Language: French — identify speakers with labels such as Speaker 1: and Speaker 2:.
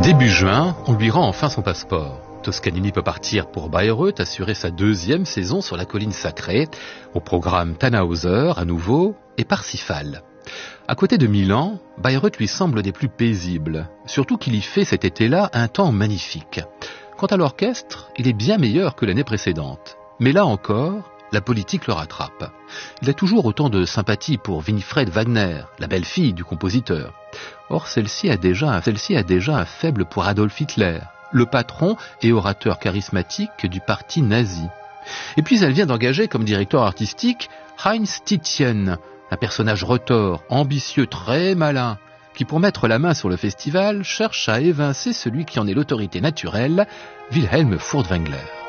Speaker 1: Début juin, on lui rend enfin son passeport. Toscanini peut partir pour Bayreuth, assurer sa deuxième saison sur la colline sacrée. Au programme Tannhäuser à nouveau et Parsifal. À côté de Milan, Bayreuth lui semble des plus paisibles, surtout qu'il y fait cet été-là un temps magnifique. Quant à l'orchestre, il est bien meilleur que l'année précédente. Mais là encore, la politique le rattrape. Il a toujours autant de sympathie pour Winifred Wagner, la belle-fille du compositeur. Or, celle-ci a déjà un faible pour Adolf Hitler, le patron et orateur charismatique du parti nazi. Et puis elle vient d'engager comme directeur artistique Heinz Titjen, un personnage retors, ambitieux, très malin, qui pour mettre la main sur le festival cherche à évincer celui qui en est l'autorité naturelle, Wilhelm Furtwängler.